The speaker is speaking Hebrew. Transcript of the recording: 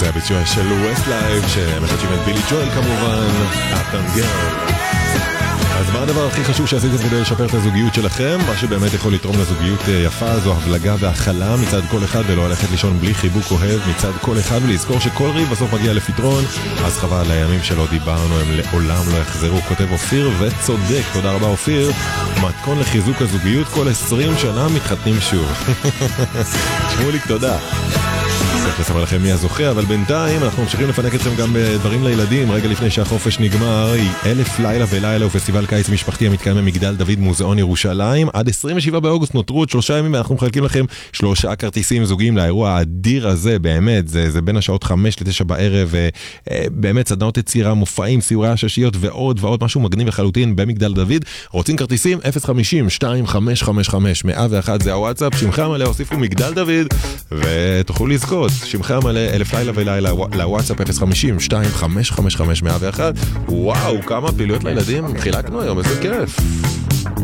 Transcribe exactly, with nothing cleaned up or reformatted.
הביצוע של ווסט לייב שמחדשים את בילי ג'ואל כמובן, אפטאון גרל. אז מה הדבר הכי חשוב שעשיתם כדי לשפר את הזוגיות שלכם? מה שבאמת יכול לתרום לזוגיות יפה זו הבלגה והחלה מצד כל אחד, ולא ללכת לישון בלי חיבוק אוהב מצד כל אחד, ולזכור שכל ריב בסוף מגיע לפתרון. אז חבל על הימים שלא דיברנו, הם לעולם לא יחזרו, כותב אופיר, וצודק. תודה רבה אופיר. מתכון לחיזוק הזוגיות, כל עשרים שנה מתחתנים שוב. שמוליק, תודה. צריך לספר לכם מי הזוכה, אבל בינתיים אנחנו ממשיכים לפנק אתכם גם בדברים לילדים. רגע לפני שהחופש נגמר, אלף לילה ולילה ופסטיבל קיץ משפחתי המתקיים במגדל דוד מוזיאון ירושלים. עד עשרים ושבעה באוגוסט נותרו עוד שלושה ימים, ואנחנו מחלקים לכם שלושה כרטיסים זוגיים לאירוע האדיר הזה. באמת, זה, זה בין השעות חמש לתשע בערב, באמת סדנאות יצירה, מופעים, סיורי הששיות ועוד ועוד, משהו מגניב לחלוטין במגדל דוד. רוצים כרטיסים? אפס חמישים שתיים חמש חמש חמש מאה ואחת זה הוואטסאפ. שמך מלא, הוסיפו מגדל דוד ותוכלו לזכות. שמך מלא, אלף לילה ולילה לוואטסאפ אפס חמישים שתיים חמש חמש חמש מאה ואחת. וואו, כמה פעילויות לילדים חילקנו היום, איזה כיף.